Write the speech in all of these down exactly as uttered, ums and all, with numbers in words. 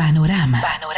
Panorama. Panorama.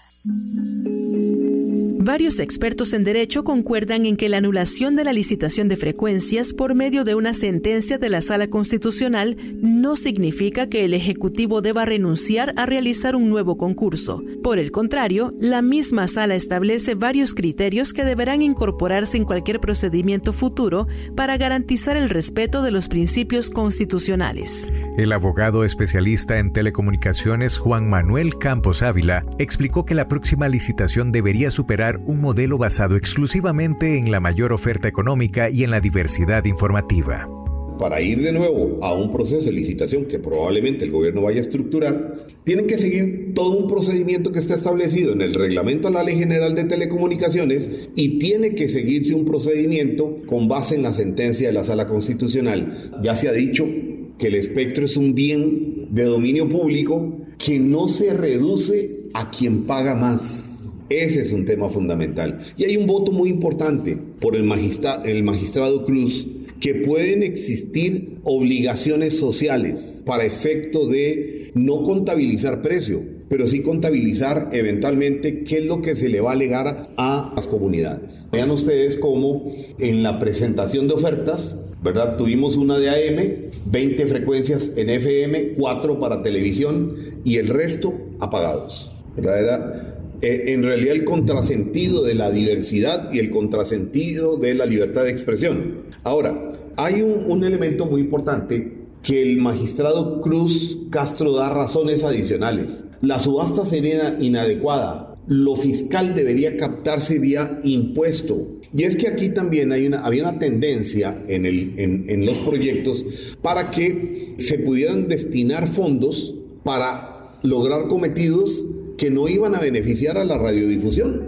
Varios expertos en derecho concuerdan en que la anulación de la licitación de frecuencias por medio de una sentencia de la Sala Constitucional no significa que el Ejecutivo deba renunciar a realizar un nuevo concurso. Por el contrario, la misma Sala establece varios criterios que deberán incorporarse en cualquier procedimiento futuro para garantizar el respeto de los principios constitucionales. El abogado especialista en telecomunicaciones Juan Manuel Campos Ávila explicó que la próxima licitación debería superar un modelo basado exclusivamente en la mayor oferta económica y en la diversidad informativa. Para ir de nuevo a un proceso de licitación que probablemente el gobierno vaya a estructurar, tienen que seguir todo un procedimiento que está establecido en el reglamento de la Ley General de Telecomunicaciones y tiene que seguirse un procedimiento con base en la sentencia de la Sala Constitucional. Ya se ha dicho que el espectro es un bien de dominio público que no se reduce a quien paga más. Ese es un tema fundamental. Y hay un voto muy importante por el, magistra- el magistrado Cruz, que pueden existir obligaciones sociales para efecto de no contabilizar precio, pero sí contabilizar eventualmente qué es lo que se le va a alegar a las comunidades. Vean ustedes cómo en la presentación de ofertas, ¿verdad? Tuvimos una de A M, veinte frecuencias en F M, cuatro para televisión y el resto apagados. ¿Verdad? Era en realidad el contrasentido de la diversidad y el contrasentido de la libertad de expresión. Ahora, hay un, un elemento muy importante que el magistrado Cruz Castro da razones adicionales. La subasta sería inadecuada. Lo fiscal debería captarse vía impuesto. Y es que aquí también hay una, había una tendencia en, el, en, en los proyectos para que se pudieran destinar fondos para lograr cometidos que no iban a beneficiar a la radiodifusión.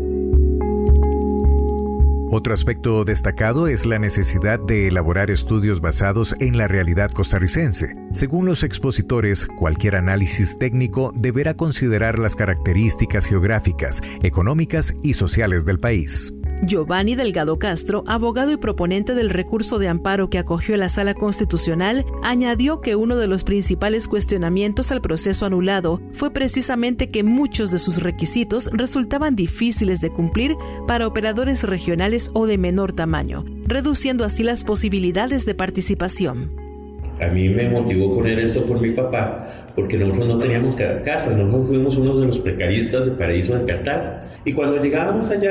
Otro aspecto destacado es la necesidad de elaborar estudios basados en la realidad costarricense. Según los expositores, cualquier análisis técnico deberá considerar las características geográficas, económicas y sociales del país. Giovanni Delgado Castro, abogado y proponente del recurso de amparo que acogió la Sala Constitucional, añadió que uno de los principales cuestionamientos al proceso anulado fue precisamente que muchos de sus requisitos resultaban difíciles de cumplir para operadores regionales o de menor tamaño, reduciendo así las posibilidades de participación. A mí me motivó poner esto por mi papá, porque nosotros no teníamos casa, nosotros fuimos uno de los precaristas de Paraíso de Cartago, y cuando llegábamos allá